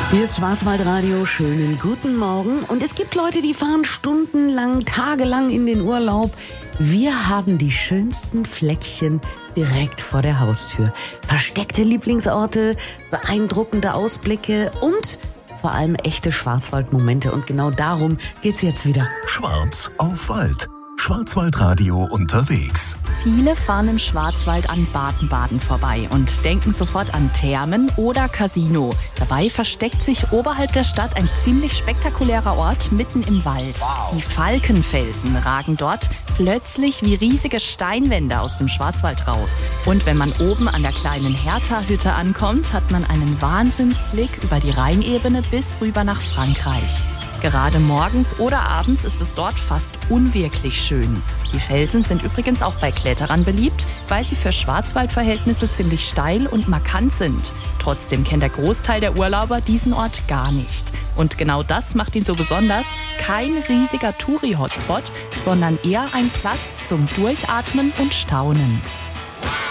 Hier ist Schwarzwaldradio, schönen guten Morgen. Und es gibt Leute, die fahren stundenlang, tagelang in den Urlaub. Wir haben die schönsten Fleckchen direkt vor der Haustür. Versteckte Lieblingsorte, beeindruckende Ausblicke und vor allem echte Schwarzwaldmomente. Und genau darum geht's jetzt wieder. Schwarz auf Wald. Schwarzwaldradio unterwegs. Viele fahren im Schwarzwald an Baden-Baden vorbei und denken sofort an Thermen oder Casino. Dabei versteckt sich oberhalb der Stadt ein ziemlich spektakulärer Ort mitten im Wald. Wow. Die Falkenfelsen ragen dort plötzlich wie riesige Steinwände aus dem Schwarzwald raus. Und wenn man oben an der kleinen Hertha-Hütte ankommt, hat man einen Wahnsinnsblick über die Rheinebene bis rüber nach Frankreich. Gerade morgens oder abends ist es dort fast unwirklich schön. Die Felsen sind übrigens auch bei Kletterern beliebt, weil sie für Schwarzwaldverhältnnisse ziemlich steil und markant sind. Trotzdem kennt der Großteil der Urlauber diesen Ort gar nicht. Und genau das macht ihn so besonders. Kein riesiger Touri-Hotspot, sondern eher ein Platz zum Durchatmen und Staunen.